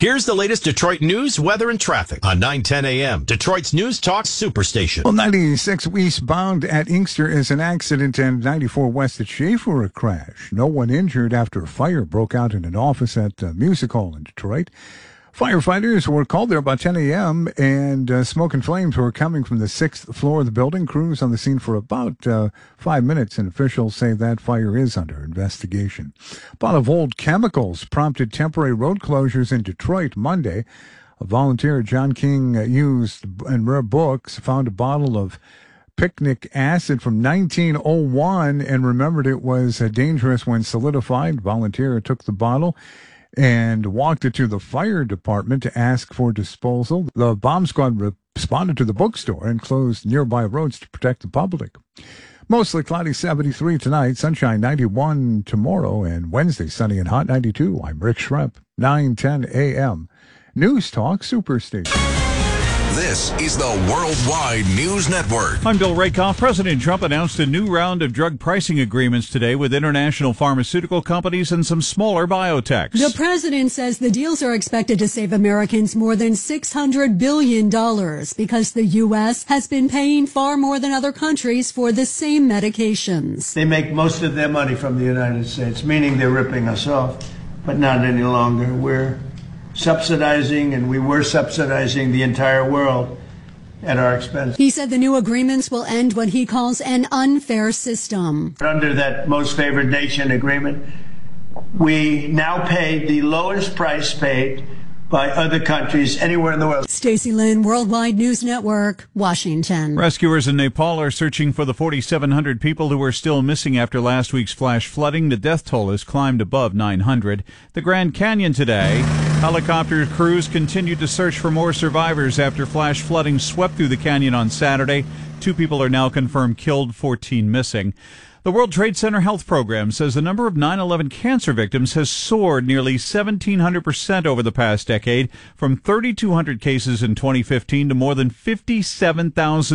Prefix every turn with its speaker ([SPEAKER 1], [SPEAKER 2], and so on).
[SPEAKER 1] Here's the latest Detroit news, weather, and traffic on 9:10 a.m. Detroit's News Talk Superstation.
[SPEAKER 2] Well, 96 eastbound at Inkster is an accident, and 94 west at Schaefer a crash. No one injured after a fire broke out in an office at Music Hall in Detroit. Firefighters were called there about 10 a.m., and smoke and flames were coming from the 6th floor of the building. Crews on the scene for about 5 minutes, and officials say that fire is under investigation. A bottle of old chemicals prompted temporary road closures in Detroit Monday. A volunteer John King used in rare books found a bottle of picnic acid from 1901 and remembered it was dangerous when solidified. Volunteer took the bottle and walked it to the fire department to ask for disposal. The bomb squad responded to the bookstore and closed nearby roads to protect the public. Mostly cloudy, 73 tonight, sunshine 91 tomorrow, and Wednesday sunny and hot 92. I'm Rick Schremp, 9:10 a.m. News Talk Superstation.
[SPEAKER 3] This is the Worldwide News Network.
[SPEAKER 4] I'm Bill Rakoff. President Trump announced a new round of drug pricing agreements today with international pharmaceutical companies and some smaller biotechs.
[SPEAKER 5] The president says the deals are expected to save Americans more than $600 billion because the U.S. has been paying far more than other countries for the same medications.
[SPEAKER 6] They make most of their money from the United States, meaning they're ripping us off, but not any longer. We're subsidizing, and we were subsidizing the entire world at our expense.
[SPEAKER 5] He said the new agreements will end what he calls an unfair system.
[SPEAKER 6] Under that most favored nation agreement, we now pay the lowest price paid by other countries anywhere in the world.
[SPEAKER 5] Stacey Lynn, Worldwide News Network, Washington.
[SPEAKER 4] Rescuers in Nepal are searching for the 4,700 people who are still missing after last week's flash flooding. The death toll has climbed above 900. The Grand Canyon today. Helicopter crews continued to search for more survivors after flash flooding swept through the canyon on Saturday. 2 people are now confirmed killed, 14 missing. The World Trade Center Health Program says the number of 9/11 cancer victims has soared nearly 1,700% over the past decade, from 3,200 cases in 2015 to more than 57,000